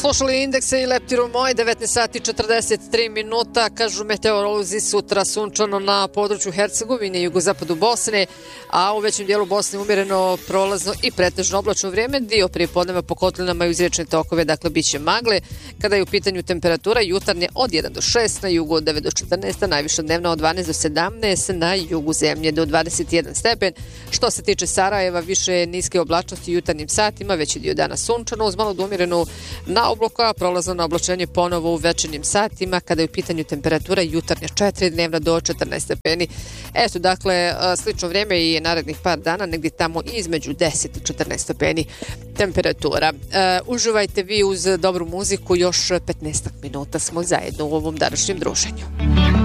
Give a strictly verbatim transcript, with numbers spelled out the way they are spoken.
Slušali indekse i leptiru moj, devetnaest sati četrdeset tri minuta, kažu meteorolozi, sutra sunčano na području Hercegovine i jugozapadu Bosne, a u većem dijelu Bosne umjereno, prolazno i pretežno oblačno vrijeme, dio prije podneva po kotlinama i uz riječne tokove, dakle bit će magle. Kada je u pitanju temperatura, jutarnje od jedan do šest, na jugu od devet do četrnaest, a najviša dnevna od dvanaest do sedamnaest, na jugu zemlje do dvadeset jedan stepen. Što se tiče Sarajeva, više niske oblačnosti u jutarnjim satima, veći dio dana sunčano, uz malo umjerenu na obloka, prolazno na oblačenje ponovo u večernjim satima, kada je u pitanju temperatura jutarnja četiri, dnevna do četrnaest stepeni. Eto, dakle, slično vrijeme i narednih par dana, negdje tamo između deset i četrnaest stepeni temperatura. Uh, uživajte vi uz dobru muziku, još petnaest minuta smo zajedno u ovom današnjem druženju.